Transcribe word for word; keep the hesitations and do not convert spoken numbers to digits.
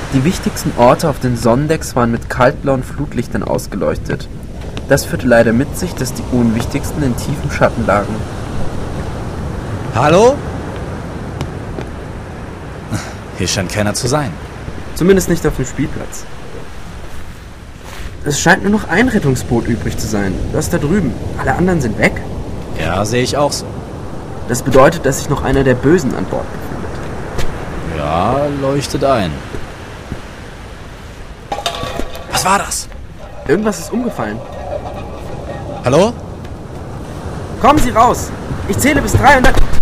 Die wichtigsten Orte auf den Sonnendecks waren mit kaltblauen Flutlichtern ausgeleuchtet. Das führte leider mit sich, dass die unwichtigsten in tiefem Schatten lagen. Hallo? Hier scheint keiner zu sein. Zumindest nicht auf dem Spielplatz. Es scheint nur noch ein Rettungsboot übrig zu sein. Das da drüben. Alle anderen sind weg. Ja, sehe ich auch so. Das bedeutet, dass sich noch einer der Bösen an Bord befindet. Ja, leuchtet ein. Was war das? Irgendwas ist umgefallen. Hallo? Kommen Sie raus! Ich zähle bis drei und dann...